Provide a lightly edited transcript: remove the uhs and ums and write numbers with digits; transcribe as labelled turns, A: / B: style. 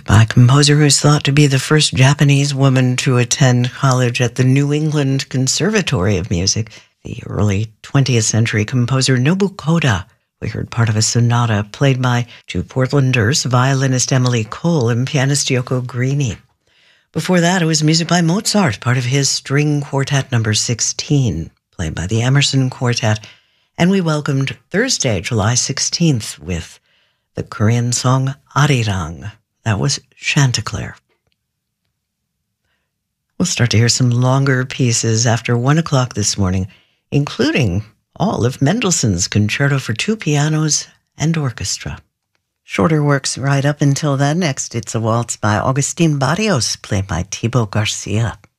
A: by a composer who is thought to be the first Japanese woman to attend college at the New England Conservatory of Music, the early 20th century composer Nobu Koda. We heard part of a sonata played by two Portlanders, violinist Emily Cole and pianist Yoko Greene. Before that, it was music by Mozart, part of his String Quartet No. 16, played by the Emerson Quartet. And we welcomed Thursday, July 16th, with the Korean song Arirang. That was Chanticleer. We'll start to hear some longer pieces after 1 o'clock this morning, including all of Mendelssohn's Concerto for Two Pianos and Orchestra. Shorter works right up until then. Next, it's a waltz by Agustin Barrios, played by Thibaut Garcia.